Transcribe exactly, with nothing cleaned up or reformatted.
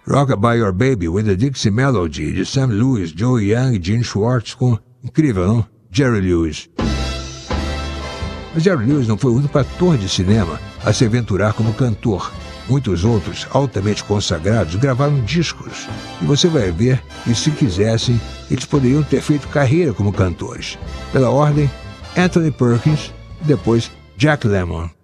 Rockabye Your Baby with a Dixie Melody, de Sam Lewis, Joe Young e Gene Schwartz, com, incrível, não? Jerry Lewis. Mas Jerry Lewis não foi o único ator de cinema a se aventurar como cantor. Muitos outros, altamente consagrados, gravaram discos. E você vai ver que, se quisessem, eles poderiam ter feito carreira como cantores. Pela ordem, Anthony Perkins e depois Jack Lemmon.